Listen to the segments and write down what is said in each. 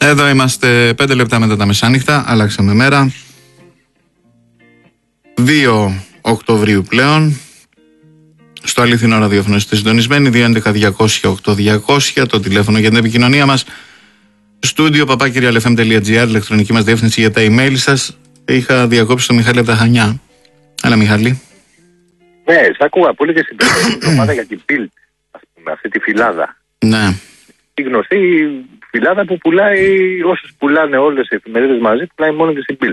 Εδώ είμαστε 5 λεπτά μετά τα μεσάνυχτα. Αλλάξαμε μέρα. 2 Οκτωβρίου πλέον. Στο αληθινό ραδιόφωνο είστε συντονισμένοι. 211-200-8200 το τηλέφωνο για την επικοινωνία μας. Στούντιο papakirialfm.gr, ηλεκτρονική μας διεύθυνση για τα email σας. Είχα διακόψει τον Μιχάλη από τα Χανιά. Έλα, Μιχάλη. Ναι, σ' ακούγα πολύ και στην προηγούμενη ομάδα για την Bild, ας πούμε, αυτή τη φυλάδα. Ναι. Η γνωστή φυλάδα που πουλάει, όσους πουλάνε όλες οι εφημερίδες μαζί, πουλάει μόνο και στην Bild.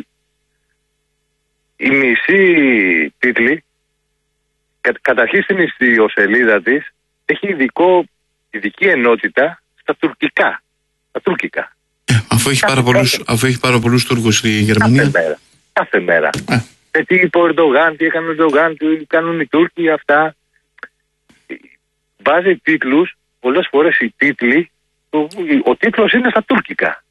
Η μισή τίτλη, καταρχήν στην ιστιοσελίδα της, έχει ειδική ενότητα στα τουρκικά. Τα τουρκικά. Αφού έχει πάρα πολλούς Τούρκους στη Γερμανία. Κάθε μέρα. Τι είπε ο Ερντογάν, τι έκανε ο Ερντογάν, τι κάνουν οι Τούρκοι, αυτά. Βάζει τίτλους, πολλές φορές οι τίτλοι, ο τίτλος είναι στα τουρκικά.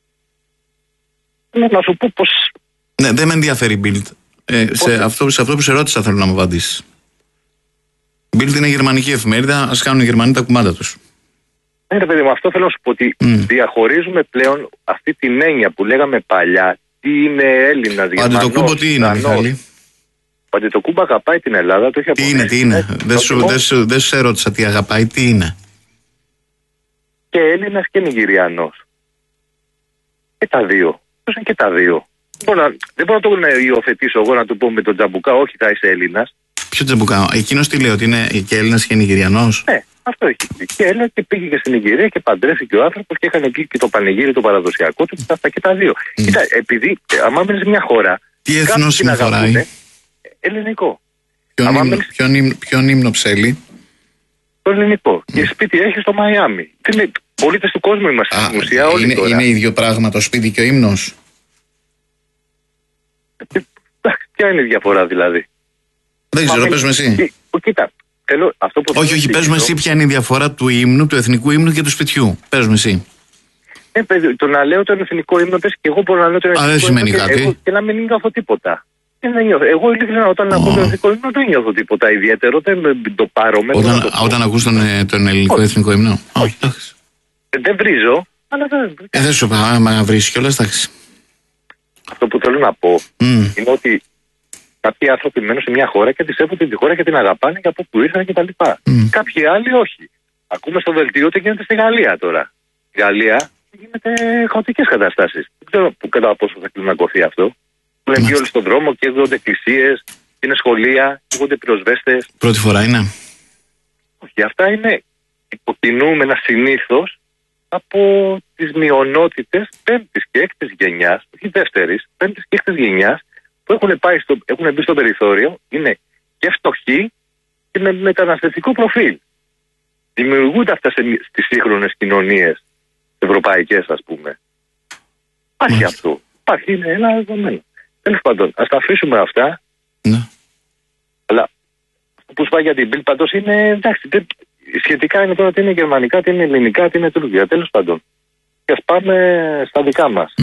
Να σου πω πως... Ναι, δεν με ενδιαφέρει η Bild. Σε αυτό που σε ρώτησα θέλω να μου απαντήσεις. Η Bild είναι γερμανική εφημερίδα, ας κάνουν οι Γερμανοί τα κουμάντα τους. Ναι, ρε παιδί μου, αυτό θέλω να σου πω ότι διαχωρίζουμε πλέον αυτή την έννοια που λέγαμε παλιά. Τι είναι Έλληνας, Γερμανός, Αντιτοκούμπο τι είναι, Μιχάλη? Ο Αντιτοκούμπο αγαπάει την Ελλάδα, το έχει αποδείξει. Τι είναι. Δεν σου ερώτησα τι αγαπάει, τι είναι. Και Έλληνας και Νιγηριανός. Και τα δύο. Πώς είναι και τα δύο. Δεν μπορώ να το υιοθετήσω εγώ να του πω με τον Τζαμπουκά, όχι θα είσαι Έλληνας. Ποιο Τζαμπουκά? Εκείνος τι λέει, ότι είναι και Έλληνας και Νιγηριανός? Ναι, αυτό έχει. Και Έλληνα και πήγε και στην Νιγηρία και παντρεύτηκε ο άνθρωπος και έκανε εκεί και το πανηγύρι το παραδοσιακό του και αυτά και τα δύο. Κοίτα, επειδή άμα μένεις σε μια χώρα. Τι έθνος συμφοράει? Ελληνικό. Ποιον ύμνο ψέλει? Το ελληνικό. Και σπίτι έχει στο Μαϊάμι. Πολίτες του κόσμου είμαστε στην ουσία όλοι τώρα. Είναι ίδιο πράγμα το σπίτι και ο ύμνος? Ποια είναι η διαφορά δηλαδή? Δεν ξέρω, πες με εσύ. Κοίτα, αυτό που όχι, πες με εσύ ποια είναι η διαφορά του ύμνου, του εθνικού ύμνου και του σπιτιού. Πες με εσύ. Παιδί, το να λέω τον εθνικό ύμνο, πες και εγώ μπορώ να λέω τον εθνικό ύμνο και να μην νιώθω τίποτα. Εγώ ειλικρινά όταν ακούω τον εθνικό ύμνο δεν νιώθω τίποτα ιδιαίτερο, δεν το πάρω με. Όταν ακούς τον ελληνικό εθνικό ύμνο? Όχι. Δεν βρίζω, αλλά δεν. Δεν σου είπα, άμα βρεις κιόλας, εντάξει. Αυτό που θέλω να πω είναι ότι κάποιοι άνθρωποι μένουν σε μια χώρα και τη σέβονται τη χώρα και την αγαπάνε και από που ήρθαν κτλ. Κάποιοι άλλοι όχι. Ακούμε στο δελτίο ότι γίνεται στη Γαλλία τώρα. Στη Γαλλία γίνεται χαοτικές καταστάσεις. Δεν ξέρω κατά πόσο θα κλιμακωθεί αυτό. Λένε όλοι στον δρόμο και έρχονται εκκλησίες, είναι σχολεία, έρχονται πυροσβέστες. Πρώτη φορά είναι? Όχι, αυτά είναι υποκινούμενα συνήθως από τις μειονότητες 5ης και 6ης γενιάς, όχι δεύτερης, 5ης και 6ης γενιάς, που έχουν μπει στο περιθώριο, είναι και φτωχοί και με μεταναστευτικό προφίλ. Δημιουργούνται αυτά στις σύγχρονες κοινωνίες ευρωπαϊκές, ας πούμε. Υπάρχει αυτό. Υπάρχει, είναι ένα δεδομένο. Τέλος πάντων, ας τα αφήσουμε αυτά. Ναι. Αλλά αυτό που σου πάει για την Bild πάντως είναι εντάξει. Σχετικά είναι τώρα τι είναι γερμανικά, τι είναι ελληνικά, τι είναι τουρκικά. Τέλος πάντων. Και ας πάμε στα δικά μας.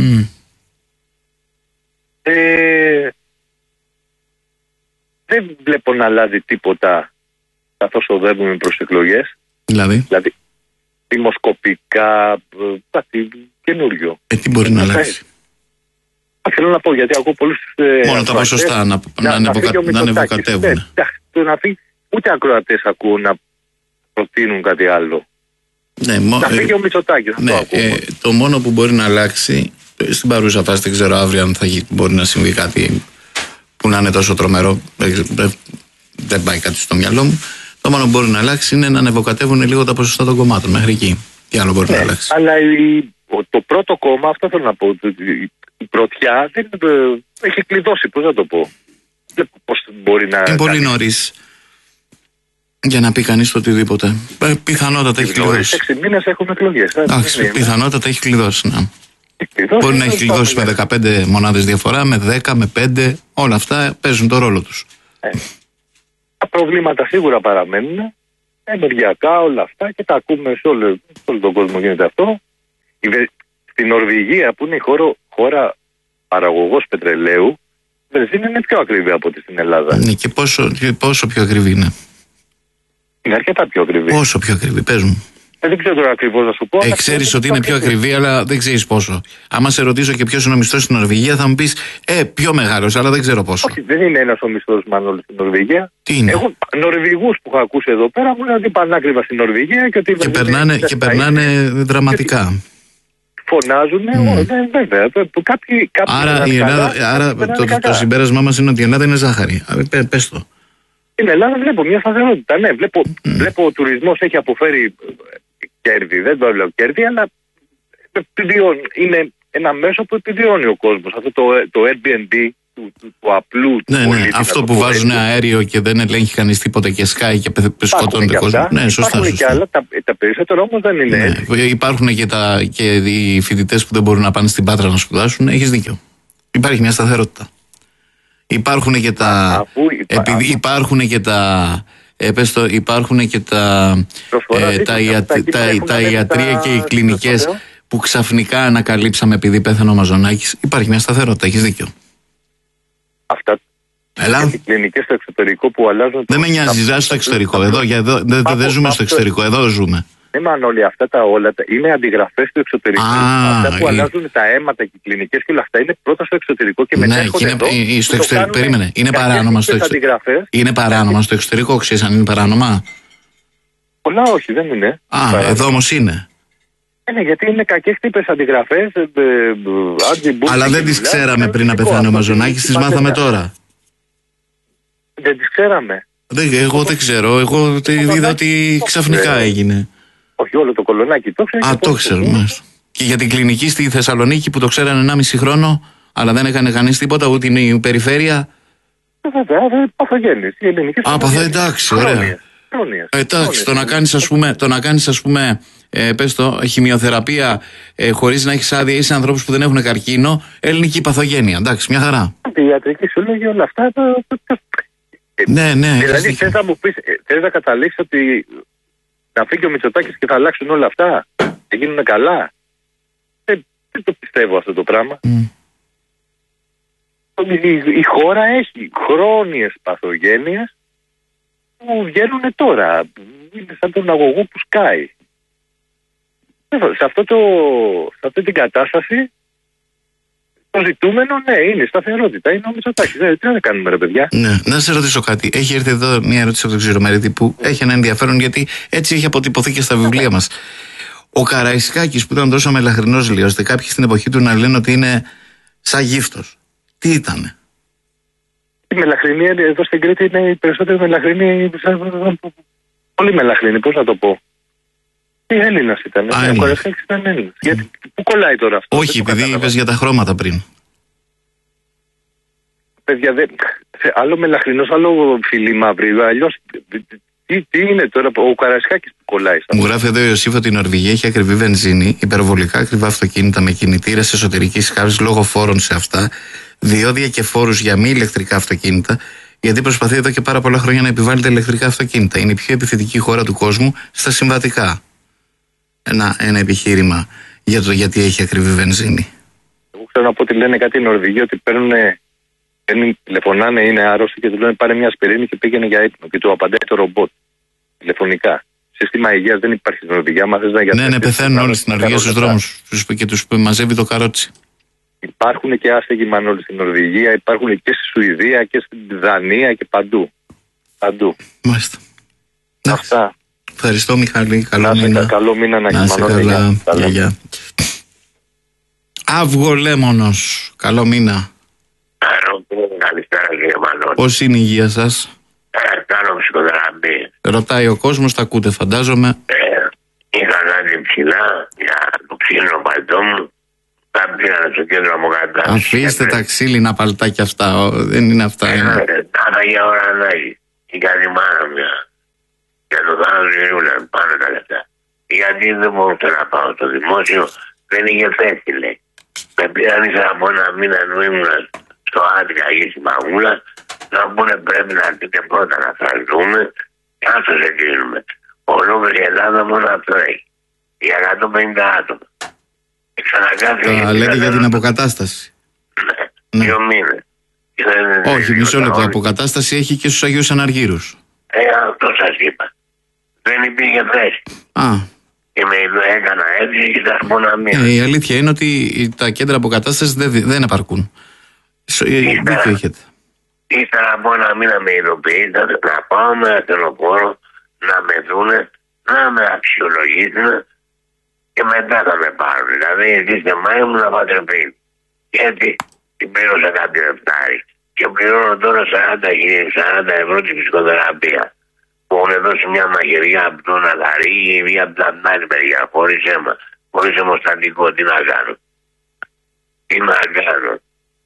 Δεν βλέπω να αλλάζει τίποτα καθώς οδεύουμε προς εκλογές. Δηλαδή δημοσκοπικά, κάτι καινούριο. Τι μπορεί να αλλάξει? Θέλω να πω γιατί ακούω πολλούς. Μόνο τα ποσοστά να ανεβοκατεύουν. Να πει, ούτε ακροατές ακούω να προτείνουν κάτι άλλο. Ναι, να φύγει ο Μητσοτάκης. Το μόνο που μπορεί να αλλάξει στην παρούσα φάση, δεν ξέρω αύριο αν μπορεί να συμβεί κάτι που να είναι τόσο τρομερό. Δεν πάει κάτι στο μυαλό μου. Το μόνο που μπορεί να αλλάξει είναι να ανεβοκατεύουν λίγο τα ποσοστά των κομμάτων μέχρι εκεί. Τι άλλο μπορεί να αλλάξει? Αλλά το πρώτο κόμμα, αυτό θέλω να πω. Η πρωτιά έχει κλειδώσει, πώς να το πω. Πώς μπορεί να. Είναι πολύ νωρίς για να πει κανείς το οτιδήποτε. Πιθανότατα έχει κλειδώσει. 6 μήνες έχουμε εκλογές. Πιθανότατα έχει κλειδώσει, ναι. Μπορεί να έχει κλειδώσει με 15 μονάδες διαφορά, με 10, με 5. Όλα αυτά παίζουν το ρόλο τους. Τα προβλήματα σίγουρα παραμένουν. Ενεργειακά, όλα αυτά και τα ακούμε σε όλο τον κόσμο γίνεται αυτό. Στην Νορβηγία, που είναι η χώρα παραγωγός πετρελαίου, η βενζίνη είναι πιο ακριβή από ό,τι στην Ελλάδα. Ναι, και πόσο πιο ακριβή είναι? Είναι αρκετά πιο ακριβή. Πόσο πιο ακριβή, πες μου? Δεν ξέρω τώρα ακριβώς να σου πω. Ξέρεις ότι είναι πιο ακριβή, αλλά δεν ξέρεις πόσο. Άμα σε ρωτήσω και ποιος είναι ο μισθός στην Νορβηγία, θα μου πεις πιο μεγάλος, αλλά δεν ξέρω πόσο. Όχι, δεν είναι ένας ο μισθός, Μανώλη, στην Νορβηγία. Τι είναι? Έχω Νορβηγούς που έχω ακούσει εδώ πέρα μου λένε ότι πανάκριβα στην Νορβηγία και ότι. Και περνάνε δραματικά. Φωνάζουν, βέβαια. Άρα το συμπέρασμά μας είναι ότι η Ελλάδα είναι ζάχαρη. Πες το. Στην Ελλάδα βλέπω μια σταθερότητα. Ναι, βλέπω ο τουρισμός έχει αποφέρει κέρδη. Δεν το λέω κέρδη, αλλά είναι ένα μέσο που επιβιώνει ο κόσμος. Αυτό το Airbnb του απλού. Ναι, αυτό που βάζουν αέριο και δεν ελέγχει κανείς τίποτα και σκάει και σκοτώνει τον κόσμο. Ναι, σωστά. Υπάρχουν και άλλα, τα περισσότερα όμως δεν είναι έτσι. Υπάρχουν και οι φοιτητές που δεν μπορούν να πάνε στην Πάτρα να σπουδάσουν. Έχεις δίκιο. Υπάρχει μια σταθερότητα. Υπάρχουν και τα. Υπάρχουν και τα. Υπάρχουν και τα ιατρία και οι κλινικές που ξαφνικά ανακαλύψαμε επειδή πέθανε ο Μαζονάκης. Υπάρχει μια σταθερότητα, έχεις δίκιο. Αυτά οι κλινικές στο εξωτερικό που αλλάζουν. Δεν με νοιάζει, ζεις στο εξωτερικό. Δεν ζούμε στο εξωτερικό, εδώ ζούμε. Όλοι αυτά τα όλα είναι αντιγραφές του εξωτερικού. Αυτά που αλλάζουν τα αίματα και οι κλινικές και όλα αυτά είναι πρώτα στο εξωτερικό και μετά έρχονται εδώ. Στο εξωτερικό, περίμενε. Είναι παράνομα στο εξωτερικό. Είναι παράνομα στο εξωτερικό, ξέρεις αν είναι παράνομα? Πολλά όχι, δεν είναι. Εδώ όμως είναι. Ναι, γιατί είναι κακές τύπες αντιγραφές. Αλλά δεν τις ξέραμε πριν να πεθάνει ο Μαζονάκης, τις μάθαμε τώρα. Δεν τις ξέραμε. Εγώ δεν ξέρω. Εγώ είδα ότι ξαφνικά έγινε. Όχι, όλο το κολονάκι το ξέρω. Το ξέρουμε. Και για την κλινική στη Θεσσαλονίκη που το ξέρανε 1,5 χρόνο, αλλά δεν έκανε κανείς τίποτα, ούτε η περιφέρεια. Βέβαια, παθογένειες. Εντάξει, ωραία. Εντάξει, το να κάνεις ας πούμε πες το, χημειοθεραπεία χωρίς να έχεις άδεια ή σε ανθρώπους που δεν έχουν καρκίνο, ελληνική παθογένεια. Εντάξει, μια χαρά. Η ιατρική σου λέγει όλα αυτά. Ναι. Δηλαδή θες να μου πεις, θες να καταλήξεις ότι να φύγει ο Μητσοτάκης και θα αλλάξουν όλα αυτά και γίνουν καλά? Δεν το πιστεύω αυτό το πράγμα. Η χώρα έχει χρόνιες παθογένειες που βγαίνουν τώρα. Είναι σαν τον αγωγό που σκάει. Σε αυτή την κατάσταση το ζητούμενο, είναι σταθερότητα. Είναι ο Μητσοτάκης. Τι να κάνουμε, ρε παιδιά. Ναι, να σε ρωτήσω κάτι. Έχει έρθει εδώ μια ερώτηση από τον Ξηρομερίτη που έχει ένα ενδιαφέρον, γιατί έτσι έχει αποτυπωθεί και στα βιβλία μας. Ο Καραϊσκάκης που ήταν τόσο μελαχρινός, λέει, ώστε κάποιοι στην εποχή του να λένε ότι είναι σαν γύφτος. Τι ήτανε? Η μελαχρινή εδώ στην Κρήτη είναι η περισσότερη μελαχρινή. Πολύ μελαχρινή, πώς να το πω. Έλληνας ήταν. Ο Καραϊσκάκης ήταν Έλληνας. Γιατί, πού κολλάει τώρα αυτό? Όχι, επειδή είπες για τα χρώματα πριν. Παιδιά, άλλο μελαχρινός, άλλο φιλί μαύρη. Αλλιώς, τι είναι τώρα, ο Καραϊσκάκης που κολλάει? Μου γράφει εδώ ο Ιωσήφ ότι η Νορβηγία έχει ακριβή βενζίνη, υπερβολικά ακριβά αυτοκίνητα με κινητήρες εσωτερικής χάρης λόγω φόρων σε αυτά, διόδια και φόρους για μη ηλεκτρικά αυτοκίνητα, γιατί προσπαθεί εδώ και πάρα πολλά χρόνια να επιβάλλεται ηλεκτρικά αυτοκίνητα. Είναι η πιο επιθετική χώρα του κόσμου στα συμβατικά. Ένα επιχείρημα για το γιατί έχει ακριβή βενζίνη. Εγώ ξέρω να πω ότι λένε κάτι οι Νορβηγοί, ότι τηλεφωνάνε, είναι άρρωστοι και του λένε πάρε μια ασπιρίνη και πήγαινε για ύπνο. Και του απαντάει το ρομπότ τηλεφωνικά. Σύστημα υγείας δεν υπάρχει στην Νορβηγία. Ναι, πεθαίνουν όλοι στην Νορβηγία στους δρόμους και τους μαζεύει το καρότσι. Υπάρχουν και άστεγοι Μανώλη στην Νορβηγία, υπάρχουν και στη Σουηδία και στην Δανία και παντού. Μάλιστα. Αυτά. Ευχαριστώ, Μιχάλη. Καλό μήνα να είσαι καλά. Γεια. Αυγολέμονος. Καλό μήνα. Καλησπέρα, κύριε Μανώλη. Πώς είναι η υγεία σας? Κάνω ψυχοθεραπεία. Ρωτάει ο κόσμος, τα ακούτε φαντάζομαι. Είχα κάτι ψηλά για το ξύλινο παλτό μου. Τα πήγα στο κέντρο αποκατάστασης. Αφήστε τα ξύλινα παλτάκια αυτά. Δεν είναι αυτά. Τα για ώρα ανάγκη. Η καλή μάνα μια. Για το θάνατο γυρούλα πάνω τα λεφτά. Γιατί δεν μπορούσα να πάω στο δημόσιο, δεν είχε θέση, λέει. Με πήραν ύστερα από ένα μήνα ενώ ήμουν στο Άτρικα ή στη Μαγούλα, να πούνε πρέπει να έρθετε πρώτα να σας δούμε και να σας εγκρίνουμε. Ολόκληρη η Ελλάδα μόνο αυτό έχει. Για 150 άτομα. Λέτε για την αποκατάσταση. Ναι, 2 μήνες. Όχι, μισό λεπτό. Αποκατάσταση έχει και στους Αγίους Αναργύρους. Αυτό σας είπα. Δεν υπήρχε θέση. Και με έκανα έτσι και ήθελα από ένα μήνα. Η αλήθεια είναι ότι τα κέντρα αποκατάστασης δεν επαρκούν. Δίκιο έχετε. Ήθελα από ένα μήνα με ειδοποιήσατε να πάω με ασθενοφόρο να με δούνε, να με αξιολογήσουν και μετά θα με πάρουν. Δηλαδή εσείς σε Μάη μου να πάτε πριν. Και έτσι την πλήρωσα κάποιο λεπτάρι. Και πληρώνω τώρα 40 ευρώ την ψυχοθεραπεία. Που έχουν δώσει μια μαχαιριά από τον Αγαρί ή από την άλλη μεριά, χωρίς αίμα, χωρίς αιμοστατικό. Τι να κάνω. Τι να κάνω.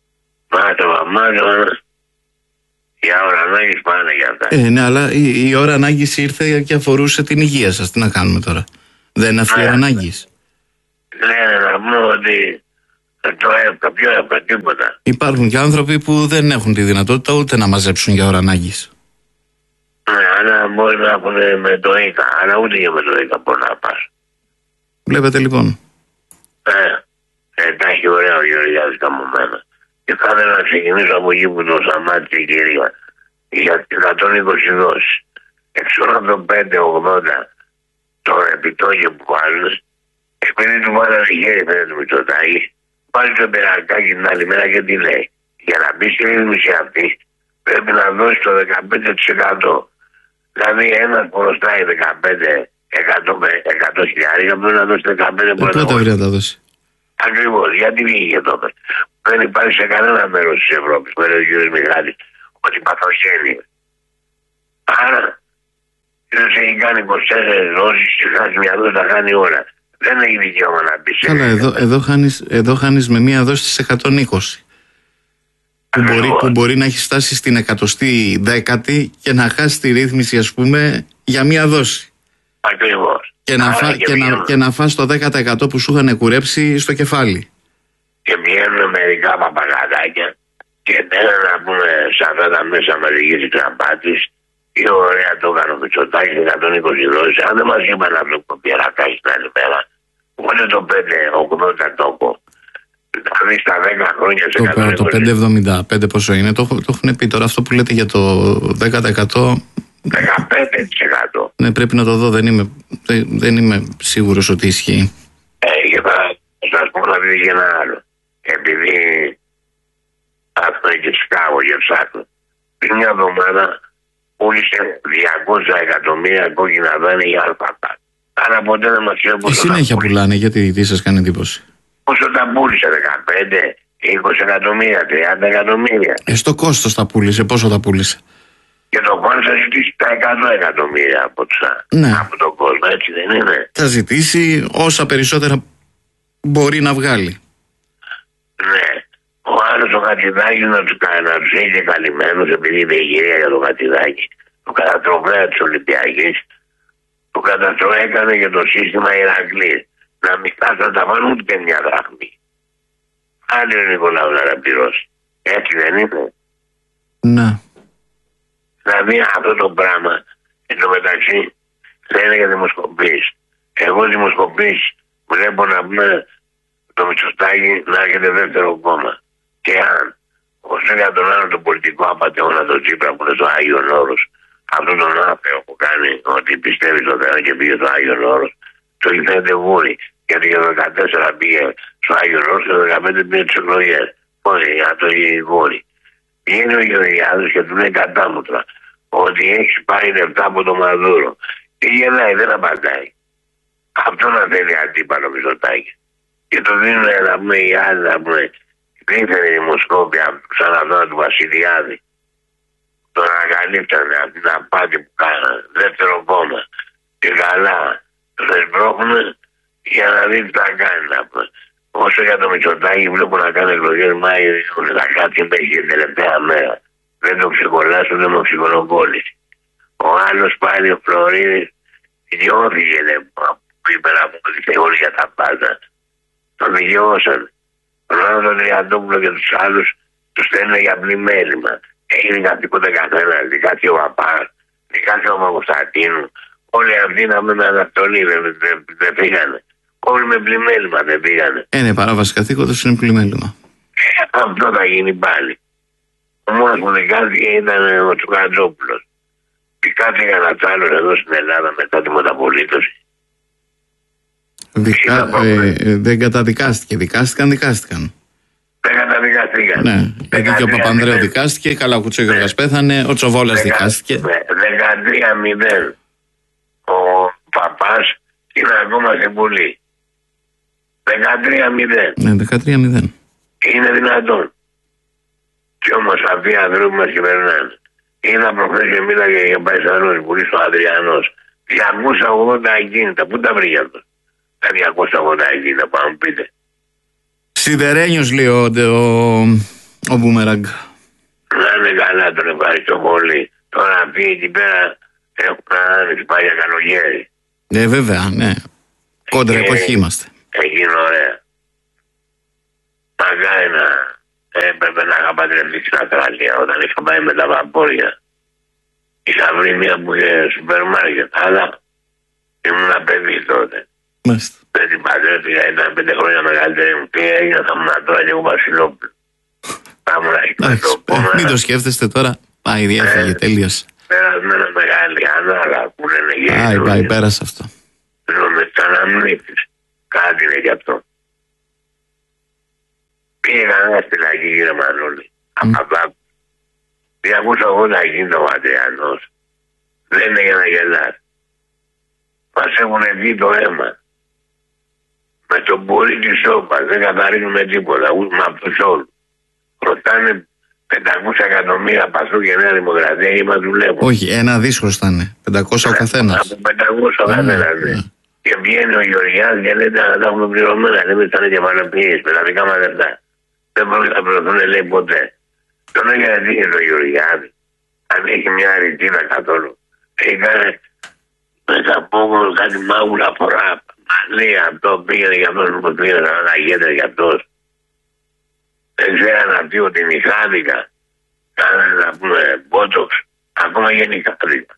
Μάτω, η ώρα ανάγκης πάνε για αυτά. Ναι, αλλά η ώρα ανάγκης ήρθε και αφορούσε την υγεία σας. Τι να κάνουμε τώρα. Δεν είναι αυτή η ώρα ανάγκης. Ναι, να πούμε ότι το εύκα, πιο εύκα, τίποτα. Υπάρχουν και άνθρωποι που δεν έχουν τη δυνατότητα ούτε να μαζέψουν για ώρα ανάγκης. Ναι, αλλά μπορεί να έχουν με το ΙΚΑ, αλλά ούτε και με το ΙΚΑ μπορεί να πας. Βλέπετε λοιπόν. Τα έχει ωραία ο Γεωργιάδης καμωμένα. Και θα ήθελα να ξεκινήσω από εκεί που το σταμάτησε η κυρία. Για 120 δόσεις. Εξώ από το 5,80 το επιτόκιο που βάλουν, επειδή του βάλανε χέρι φαίνεται του Μητσοτάκη, πάλι το περακάκι την άλλη μέρα και τι λέει. Για να μπει στη ρύθμιση αυτή πρέπει να δώσει το 15%. Δηλαδή ένας που χρωστάει 100 χιλιάρικα πρέπει να δώσει 15 που Πότε πρέπει να τα δώσει. Ακριβώς, γιατί βγήκε τότε. Δεν υπάρχει σε κανένα μέρος της Ευρώπης, που έλεγε ο κ. Μιχάλης, ότι παθογένει. Άρα, ποιος έχει κάνει 24 δόσεις και χάσει μια δόση, θα χάνει ώρα. Δεν έχει δικαίωμα να πει. Καλά, εδώ χάνεις με μία δόση στις 120. Που μπορεί να έχει φτάσει στην 110η και να χάσει τη ρύθμιση, ας πούμε, για μία δόση. Ακριβώς. Και να φας το 10% που σου είχαν κουρέψει στο κεφάλι. Και βγαίνουν μερικά παπαγαδάκια και θέλουν να πούμε σε αυτά τα μέσα μαζικής εκδραπάτης τι ωραία το έκανε ο Μητσοτάκης 120 δόσεις. Αν δεν μας είπαν αυτό που πήρακάει την άλλη μέρα, οπότε το 5,80 τόπο. Δηλαδή στα 10 χρόνια σε 120. Το 5,75 πόσο είναι, το έχουν πει τώρα αυτό που λέτε για το 10%. 15%. Ναι, πρέπει να το δω, δεν είμαι σίγουρος ότι ισχύει. Και θα σας πω να δείτε και ένα άλλο. Επειδή αυτό είναι και σκάβο και ψάχνω. Πριν μια εβδομάδα πούλησε 200 εκατομμύρια κόκκινα δάνεια για αλφαπά. Άρα ποτέ δεν μας είπε πόσο συνέχεια πουλάνε, γιατί τι σας κάνει εντύπωση. Πόσο τα πούλησε, 15, 20 εκατομμύρια, 30 εκατομμύρια. Στο κόστος τα πούλησε, πόσο τα πούλησε. Και το κόσμο θα ζητήσει τα 100 εκατομμύρια από τον κόσμο, έτσι δεν είναι. Θα ζητήσει όσα περισσότερα μπορεί να βγάλει. Ναι. Ο άλλος ο Χατζηδάκης να τους έχει καλυμμένους, επειδή είναι η κυρία για το Χατζηδάκη, το καταστροφέα της Ολυμπιακής, το έκανε για το σύστημα Ηρακλή. Να μην φτάσουν να τα βάλουν ούτε μια δραχμή. Άλλη ο Νικολάου να πληρώσει. Έτσι δεν είναι. Ναι. Δηλαδή αυτό το πράγμα, εν τω μεταξύ, λένε για δημοσκοπήσεις. Εγώ δημοσκοπήσεις βλέπω να πούμε το Μητσοτάκη να έρχεται δεύτερο κόμμα. Και αν όσο για τον άλλο τον πολιτικό απατεώνα τον Τσίπρα που είναι στο Άγιον Όρος, αυτόν τον άθεο που κάνει ότι πιστεύει στο Θεό και πήγε στο Άγιον Όρος, το φαίνεται βούρη. Γιατί για το 14 πήγε στο Άγιον Όρος και το 15 πήγε τις εκλογές. Όχι, για το βούρη. Βγαίνει ο Γεωργιάδης και του λέει κατάμουτρα ότι έχει πάρει λεφτά από το Μαδούρο. Και γελάει, δεν απαντάει. Αυτό να θέλει αντίπαλο Μητσοτάκη. Και το δίνουν να πούμε οι άλλοι να πούμε δίθεν δημοσκόπια σαν αυτό του Βασιλιάδη. Τον ανακαλύψανε από την απάτη που κάνανε. Δεύτερο κόμμα. Και καλά τον εσπρώχνουν για να δει τι θα κάνει να πούμε. Όσο για το Μητσοτάκη βλέπω να κάνει εκλογές Μάιο, θα κάτσει μέχρι την τελευταία μέρα. Δεν το ψυχολάσουν, δεν το ψυχολοκόλλησε. Ο άλλος πάλι ο Φλωρίδης διώθηκε που είπε να πω ότι θεωρεί για τα πάντα. Τον δικαιώσαν. Τον άλλο τον Τριαντόπουλο και τους άλλους τους στέλνουν για πλημέλημα. Έγινε καθήκοντα καθένα, δικάθηκε ο Παπάς, δικάθηκε ο Παπακοσταντίνου. Όλοι αυτοί να με αναστολή δεν πήγανε. Όλοι με πλημέλημα δεν πήγανε. Ναι, παράβαση καθήκοντος είναι πλημέλημα. Αυτό θα γίνει πάλι. Ο μόνος που δεν κάθηκε ήταν ο Τσουκαντζόπουλος. Και κάθηκε ένας άλλος εδώ στην Ελλάδα μετά τη μεταπολίτωση. Δεν καταδικάστηκε. Δικάστηκαν. Δεν καταδικάστηκαν. Ναι, γιατί και ο Παπανδρέου δικάστηκε, καλά ο Κουτσόγιοργας πέθανε, ο Τσοβόλας δικάστηκε. 13-0. Ο Παπάς είναι ακόμα σε Βουλή. 13-0. Ναι, 13-0. Είναι δυνατόν. Κι όμως αυτοί οι ανθρώποι μας κυβερνάνε. Είναι προχθές και μίλαγε για Παϊσανός Βουλή στο Αδριανός. 280 ακίνητα. Πού τα βρήκε αυτό? Τα 280 ακίνητα, πάμε μου πείτε. Σιδερένιος λέει ο Μπούμεραγκ. Να είναι καλά, τον ευχαριστώ πολύ. Τώρα αυτοί εκεί πέρα έχουν άνοιξει πάει για καλοκαίρι. Βέβαια, ναι. Κόντρα εποχή είμαστε. Έγινε ωραία. Μακάρι να έπρεπε να είχα παντρευτεί στην Αυστραλία όταν είχα πάει με τα βαπόρια. Είχα βρει μία που είχε σούπερ μάρκετ, αλλά ήμουν παιδί τότε. Μάλιστα. Δεν την παντρεύτηκα, ήταν 5 χρόνια μεγαλύτερη μου. Τι έγινε, θα ήμουν τώρα και εγώ Βασιλόπουλο. Θα ήμουν εκεί. Μην το σκέφτεστε τώρα. Πάει, διέφυγε, τελείωσε. Πέρασμένα μεγάλη ανάγκη που λένε πάει, πέρασε αυτό. Ζούμε σαν αναμνήσεις. Κάτι είναι γι' αυτό. Πήγα στη φυλακή, κύριε Μανώλη. Από 280 γίνει ο Αντριανός. Δεν είναι για να γελάς. Μας έχουν δει το αίμα. Με τον πουρί της σόπας. Δεν καθαρίζουμε τίποτα. Ούτε με αυτούς όλους. Χρωστάνε 500 εκατομμύρια Πασού και Νέα Δημοκρατία και μας δουλεύουν. Όχι, 1 δις χρωστάνε. 500 ο καθένας. Από 500 ο καθένας, ναι. Και βγαίνει ο Γεωργιάς και λέει να τα έχουμε πληρωμένα. Δεν ήταν και παραποιήσεις με τα δικά μας λεφτά. Δεν πρόκειται να πληρωθούν, λέει ποτέ. Τον έγινε δίκαιο το Γεωργιάδη. Αν έχει μια ρητίδα καθόλου. Έχει κάνει μέσα από κάτι μάγουλα φορά. Μαλή αυτό πήγαινε για αυτός που πήγαινε να γίνεται για αυτός. Δεν ξέραν αυτοί ότι νυχάδικα. Κάνανε να πούμε μπότοξ. Ακόμα και νυχάδικα.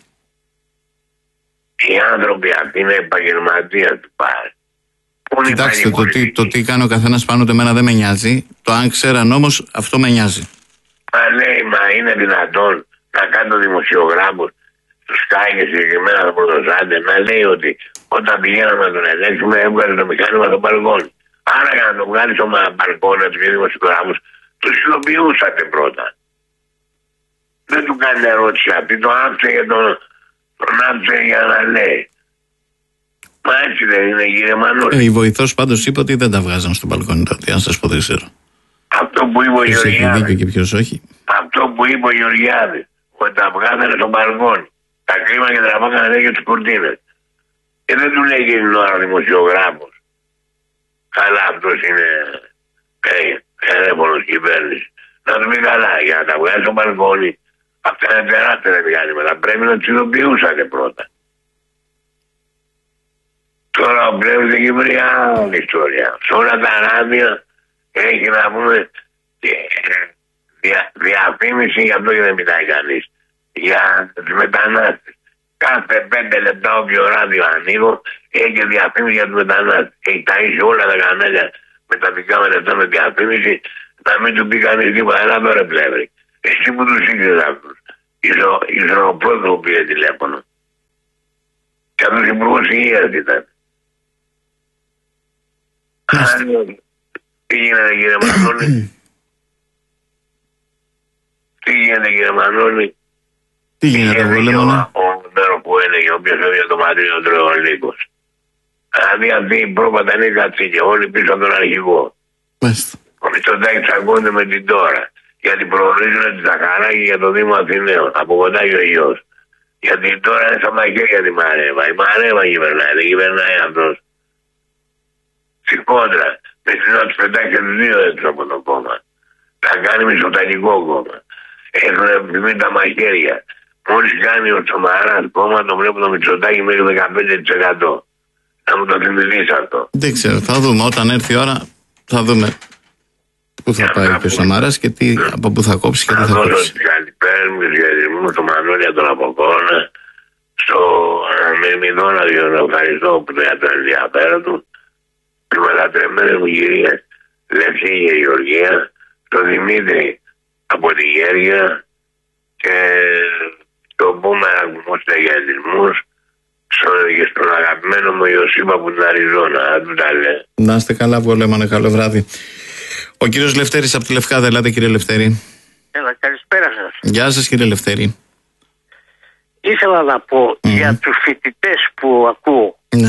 Οι άνθρωποι αυτοί είναι επαγγελματίες του πάρε. Κοιτάξτε, το τι κάνει ο καθένας πάνω του εμένα δεν με νοιάζει. Το αν ξέραν όμως αυτό με νοιάζει. Μα λέει, μα είναι δυνατόν να κάνει το δημοσιογράφο του Sky και συγκεκριμένα το Πρωτοσάντε να λέει ότι όταν πηγαίναμε να τον ελέγξουμε έβγαλε το μηχάνημα στο μπαλκόνι. Άρα για να τον βγάλει στο μπαλκόνι του δημοσιογράφου, του υλοποιούσατε πρώτα. Δεν του κάνει ερώτηση αυτή, το άφησε και τον άφησε για να λέει. Μα έτσι δεν είναι, κύριε Μανώλη? Η βοηθός πάντως είπε ότι δεν τα βγάζαν στο μπαλκόνι τότε, αν σας πω δεν ξέρω. Αυτό που είπε ο Γεωργιάδης. Και ποιος όχι. Αυτό που είπε ο Γεωργιάδης, ότι τα βγάζανε στο μπαλκόνι. Τα κρίμα και τραβάγανε λέει και τις κουρτίνες. Και δεν του λέει και την ώρα ο δημοσιογράφος. Καλά, αυτός είναι ερεύωνος κυβέρνηση. Να του πει καλά, για να τα βγάλει στο μπαλκόνι. Αυτά είναι τεράστια μηχανήματα. Πρέπει να τους ειδοποιούσατε πρώτα. Τώρα ο Πλεύρης έχει βρει άλλη ιστορία. Σε όλα τα ράδια έχει να πούμε διαφήμιση, γι' αυτό και δεν μιλάει κανείς, για τους μετανάστες. Κάθε 5 λεπτά όποιο ράδιο ανοίγω έχει και διαφήμιση για τους μετανάστες. Έχει ταΐσει όλα τα κανάλια με τα δικά μου λεπτά με διαφήμιση, να μην του πει κανείς τίποτα. Έλα τώρα Πλεύρη. Εσύ που τους ήξερες αυτούς. Είσαι ο πρώτος που πήρε τηλέφωνο. Και αυτός υπουργός υγείας ήταν. Τι γίνεται κύριε Μανώλη? Τι γίνεται κύριε Μανώλη? Τι γίνεται Βολέμωνα? Ο Μέρο που έλεγε ο οποίος έβγαινε το Μαδρίνο Τρεολίκος. Δηλαδή αυτοί οι πρόβατα είναι κατσίκια όλοι πίσω από τον αρχηγό. Ο Μητσοτάκης τσακώνεται με την τώρα. Γιατί προορίζουν τη Ζαχαράκη για το Δήμο Αθηναίων. Από κοντά και ο γιος. Γιατί τώρα είναι στα μαχαίρια τη Μαρέβα. Η Μαρέβα κυβερνάει, δεν κυβερνάει αυτός. Στην κόντρα. Μέχρι να τους πετάξει τους δύο έξω από το κόμμα. Θα κάνει μισοτακικό κόμμα. Έχουν επιθυμεί τα μαχαίρια. Μόλις κάνει ο Τσομαράς κόμμα, το βλέπω το Μητσοτάκη μέχρι 15%. Θα μου το θυμηθείς αυτό. Δεν ξέρω, θα δούμε. Όταν έρθει η ώρα θα δούμε πού θα πάει και ο Σαμαράς και από πού θα κόψει και τι θα κόψει. Θα δώσω τις καλυπέρες μου και τους χαιρετισμούς στο Μανώλη τον Αποκόνα, στο Μερμιδόνα διότι ευχαριστώ για το ενδιαφέρον του, τις μετατρεμμένες μου κυρίες Λευκή και Γεωργία, στον Δημήτρη από τη Γέργεια και τον Μπούμεραγκ μου στους χαιρετισμούς, και στον αγαπημένο μου Ιωσήμα που την Αριζόνα. Αν του τα λέει. Να είστε καλά, Βολέμανε, καλό βράδυ. Ο κύριος Λευτέρης από τη Λευκάδα, ελάτε κύριε Λευτέρη. Έλα, καλησπέρα σας. Γεια σας κύριε Λευτέρη. Ήθελα να πω για τους φοιτητές που ακούω. Ναι.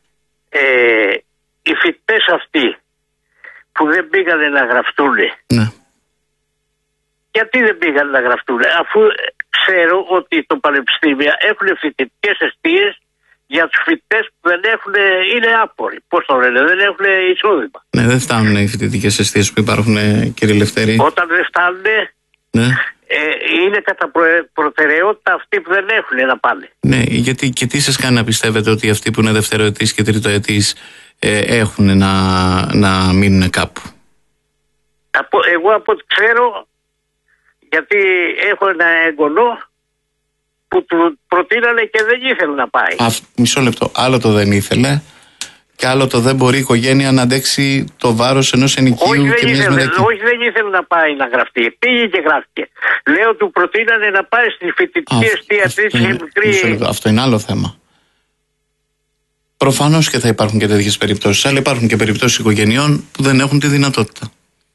Οι φοιτητές αυτοί που δεν πήγανε να γραφτούνε. Ναι. Γιατί δεν πήγανε να γραφτούνε, αφού ξέρω ότι το πανεπιστήμια έχουν φοιτητικές εστίες για τους φοιτητές που δεν έχουν, είναι άποροι. Πώς το λένε, δεν έχουν εισόδημα. Ναι, δεν φτάνουν οι φοιτητικές εστίες που υπάρχουν, κύριε Λευτέρη. Όταν δεν φτάνουν, ναι. Είναι κατά προτεραιότητα αυτοί που δεν έχουν να πάνε. Ναι, γιατί και τι σας κάνει να πιστεύετε ότι αυτοί που είναι δευτεροετής και τριτοετής έχουν να μείνουν κάπου? Εγώ από ό,τι ξέρω, γιατί έχω ένα εγγονό που του προτείνανε και δεν ήθελε να πάει. Μισό λεπτό. Άλλο το δεν ήθελε και άλλο το δεν μπορεί η οικογένεια να αντέξει το βάρος ενός ενοικίου και μιας μερικής. Όχι, δεν ήθελε να πάει να γραφτεί. Πήγε και γράφτηκε. Λέω, του προτείνανε να πάει στη φοιτητική εστία της μικρή. Αυτό είναι άλλο θέμα. Προφανώς και θα υπάρχουν και τέτοιες περιπτώσεις, αλλά υπάρχουν και περιπτώσεις οικογενειών που δεν έχουν τη δυνατότητα.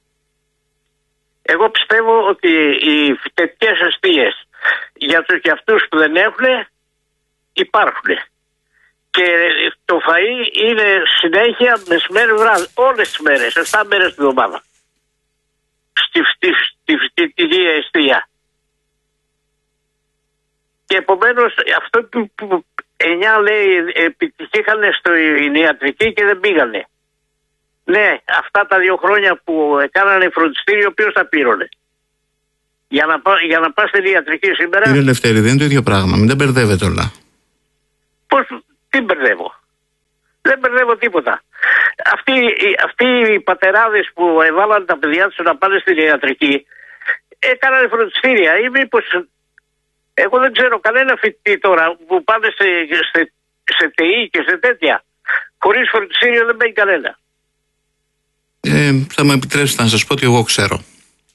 Εγώ πιστεύω ότι οι φοιτητικές εστίες για αυτούς που δεν έχουν υπάρχουν. Και το φαΐ είναι συνέχεια μεσημέρι βράδυ, όλες τις μέρες, 7 μέρες την εβδομάδα. Στη φοιτητική εστία. Και επομένως αυτό που 9 λέει επιτυχήκαν στην ιατρική και δεν πήγανε. Ναι, αυτά τα 2 χρόνια που έκανανε φροντιστήριο, ποιος τα πήρωνε? Για να πας στην ιατρική σήμερα. Κύριε Λευτέρη, δεν είναι το ίδιο πράγμα. Μην τα μπερδεύετε όλα. Πώς, τι μπερδεύω? Δεν μπερδεύω τίποτα. Αυτοί οι πατεράδες που έβαλαν τα παιδιά τους να πάνε στην ιατρική έκαναν φροντιστήρια. Ή μήπως, εγώ δεν ξέρω κανένα φοιτητή τώρα που πάνε σε ΤΕΙ και σε τέτοια. Χωρίς φροντιστήριο δεν μπαίνει κανένα. Θα μου επιτρέψετε να σας πω ότι εγώ ξέρω.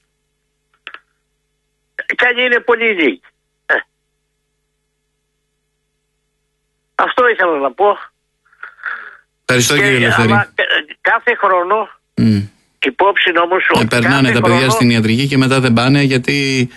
Κι αν είναι πολύ λίγοι. Αυτό ήθελα να πω. Ευχαριστώ κύριε Λευτέρη. Κάθε χρόνο, υπόψη όμως ότι περνάνε τα παιδιά στην ιατρική και μετά δεν πάνε γιατί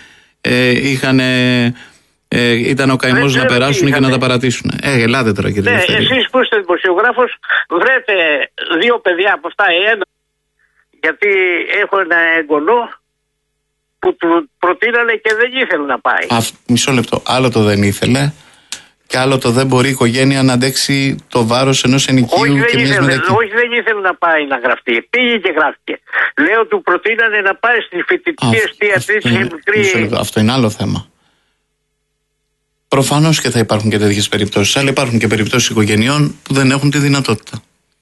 ήταν ο καημός να περάσουν και να τα παρατήσουν. Ελάτε τώρα κύριε Λευτέρη. Εσείς που είστε δημοσιογράφος, βρείτε 2 παιδιά από αυτά, ένα, γιατί έχω ένα εγγονό που του προτείνανε και δεν ήθελε να πάει. Μισό λεπτό. Άλλο το δεν ήθελε και άλλο το δεν μπορεί η οικογένεια να αντέξει το βάρος ενός ενοικίου και μιας μερικής. Όχι, δεν ήθελε να πάει να γραφτεί. Πήγε και γράφτηκε. Λέω, του προτείνανε να πάει στη φοιτητική εστία της μικρή. Αυτό είναι άλλο θέμα. Προφανώς και θα υπάρχουν και τέτοιες περιπτώσεις, αλλά υπάρχουν και περιπτώσεις οικογενειών που δεν έχουν τη δυνατότητα.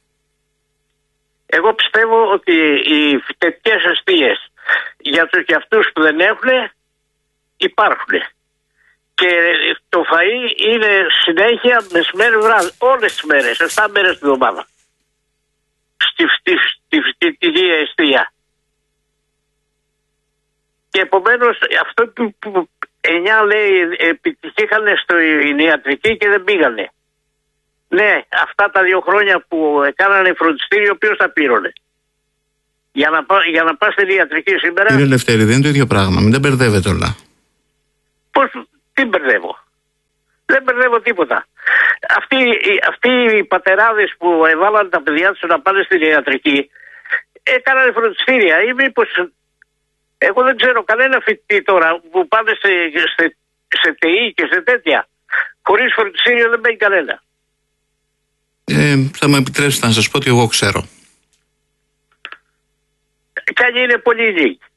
Εγώ πιστεύω ότι οι φοιτητικές εστίες για αυτούς που δεν έχουν υπάρχουν. Και το φαΐ είναι συνέχεια μεσημέρι βράδυ, όλες τις μέρες, 7 μέρες την εβδομάδα. Στη φοιτητική εστία. Και επομένως αυτό που 9 λέει επιτυχήκαν στην ιατρική και δεν πήγανε. Ναι, αυτά τα 2 χρόνια που έκανανε φροντιστήριο, ποιος τα πήρωνε? Για να πας στην ιατρική σήμερα. Κύριε Λευτέρη, δεν είναι το ίδιο πράγμα. Μην τα μπερδεύετε όλα. Πώς, τι μπερδεύω? Δεν μπερδεύω τίποτα. Αυτοί οι πατεράδες που έβαλαν τα παιδιά τους να πάνε στην ιατρική έκαναν φροντιστήρια. Ή μήπως, εγώ δεν ξέρω κανένα φοιτητή τώρα που πάνε σε ΤΕΙ και σε τέτοια. Χωρίς φροντιστήριο δεν μπαίνει κανένα. Θα μου επιτρέψετε να σας πω ότι εγώ ξέρω. Κι αν είναι πολύ λίγοι.